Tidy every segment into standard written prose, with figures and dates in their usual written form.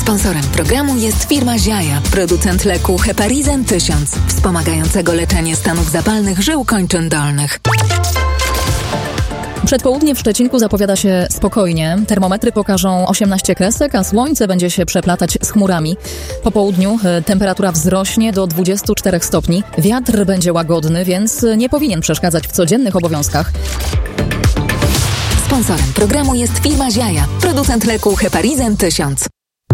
Sponsorem programu jest firma Ziaja, producent leku Heparizen 1000, wspomagającego leczenie stanów zapalnych żył kończyn dolnych. Przedpołudnie w Szczecinku zapowiada się spokojnie. Termometry pokażą 18 kresek, a słońce będzie się przeplatać z chmurami. Po południu temperatura wzrośnie do 24 stopni. Wiatr będzie łagodny, więc nie powinien przeszkadzać w codziennych obowiązkach. Sponsorem programu jest firma Ziaja, producent leku Heparizen 1000.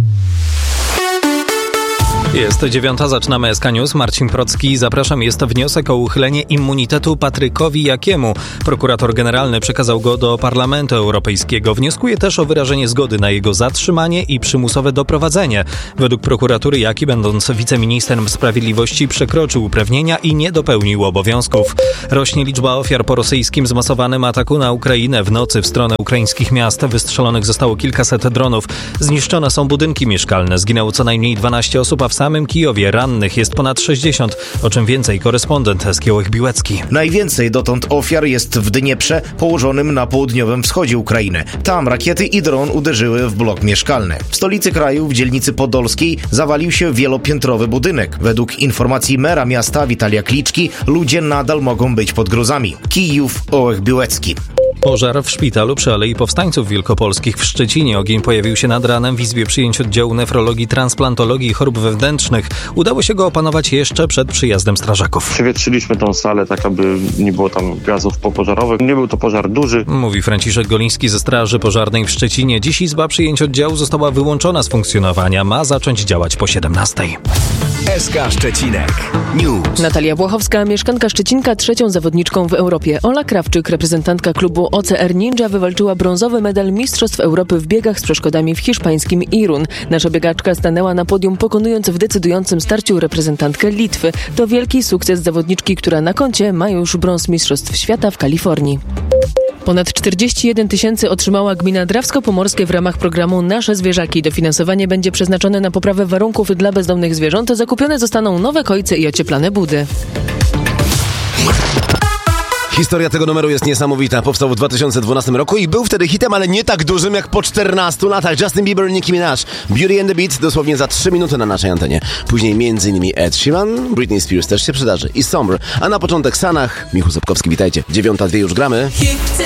Jest 9:00, zaczynamy SK News. Marcin Procki, zapraszam. Jest wniosek o uchylenie immunitetu Patrykowi Jakiemu. Prokurator generalny przekazał go do Parlamentu Europejskiego. Wnioskuje też o wyrażenie zgody na jego zatrzymanie i przymusowe doprowadzenie. Według prokuratury Jaki, będąc wiceministrem sprawiedliwości, przekroczył uprawnienia i nie dopełnił obowiązków. Rośnie liczba ofiar po rosyjskim zmasowanym ataku na Ukrainę. W nocy w stronę ukraińskich miast wystrzelonych zostało kilkaset dronów. Zniszczone są budynki mieszkalne. Zginęło co najmniej 12 osób, a w samym Kijowie rannych jest ponad 60. O czym więcej korespondent Eskiełek Biłecki. Najwięcej dotąd ofiar jest w Dnieprze, położonym na południowym wschodzie Ukrainy. Tam rakiety i dron uderzyły w blok mieszkalny. W stolicy kraju, w dzielnicy podolskiej, zawalił się wielopiętrowy budynek. Według informacji mera miasta Witalia Kliczki, ludzie nadal mogą być pod gruzami. Kijów, Ołech Biłecki. Pożar w szpitalu przy Alei Powstańców Wielkopolskich w Szczecinie. Ogień pojawił się nad ranem w Izbie Przyjęć Oddziału Nefrologii, Transplantologii i Chorób Wewnętrznych. Udało się go opanować jeszcze przed przyjazdem strażaków. Przewietrzyliśmy tą salę tak, aby nie było tam gazów popożarowych. Nie był to pożar duży. Mówi Franciszek Goliński ze Straży Pożarnej w Szczecinie. Dziś Izba Przyjęć Oddziału została wyłączona z funkcjonowania. Ma zacząć działać po 17:00. SK Szczecinek News. Natalia Błachowska, mieszkanka Szczecinka, trzecią zawodniczką w Europie. Ola Krawczyk, reprezentantka klubu OCR Ninja, wywalczyła brązowy medal Mistrzostw Europy w biegach z przeszkodami w hiszpańskim Irun. Nasza biegaczka stanęła na podium, pokonując w decydującym starciu reprezentantkę Litwy. To wielki sukces zawodniczki, która na koncie ma już brąz Mistrzostw Świata w Kalifornii. Ponad 41 000 otrzymała gmina Drawsko-Pomorskie w ramach programu Nasze Zwierzaki. Dofinansowanie będzie przeznaczone na poprawę warunków dla bezdomnych zwierząt. Zakupione zostaną nowe kojce i ocieplane budy. Historia tego numeru jest niesamowita. Powstał w 2012 roku i był wtedy hitem, ale nie tak dużym jak po 14 latach. Justin Bieber, Nicki Minaj, Beauty and the Beat dosłownie za 3 minuty na naszej antenie. Później m.in. Ed Sheeran, Britney Spears też się przydarzy i Somber. A na początek Sanach, Michał Sapkowski, witajcie. 9:02 już gramy.